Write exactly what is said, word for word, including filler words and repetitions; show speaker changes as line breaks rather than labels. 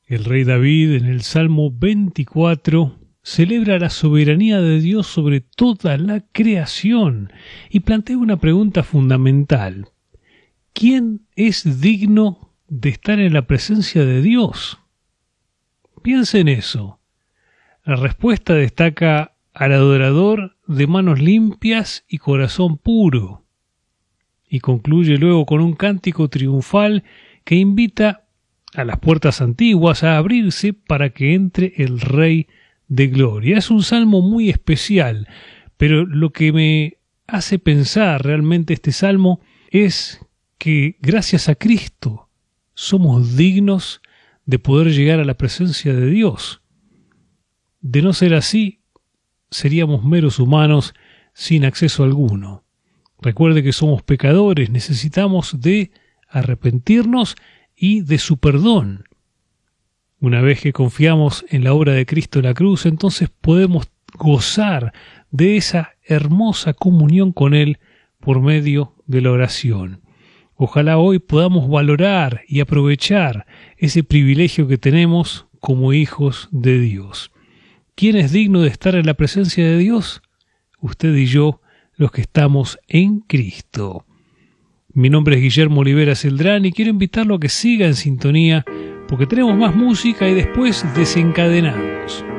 El rey David en el Salmo veinticuatro celebra la soberanía de Dios sobre toda la creación y plantea una pregunta fundamental. ¿Quién es digno de estar en la presencia de Dios? Piensa en eso. La respuesta destaca al adorador de manos limpias y corazón puro, y concluye luego con un cántico triunfal que invita a las puertas antiguas a abrirse para que entre el Rey de Gloria. Es un salmo muy especial, pero lo que me hace pensar realmente este salmo es que gracias a Cristo somos dignos de poder llegar a la presencia de Dios. De no ser así, seríamos meros humanos sin acceso alguno. Recuerde que somos pecadores, necesitamos de arrepentirnos y de su perdón. Una vez que confiamos en la obra de Cristo en la cruz, entonces podemos gozar de esa hermosa comunión con Él por medio de la oración. Ojalá hoy podamos valorar y aprovechar ese privilegio que tenemos como hijos de Dios. ¿Quién es digno de estar en la presencia de Dios? Usted y yo, los que estamos en Cristo. Mi nombre es Guillermo Olivera Celdrán y quiero invitarlo a que siga en sintonía porque tenemos más música y después desencadenamos.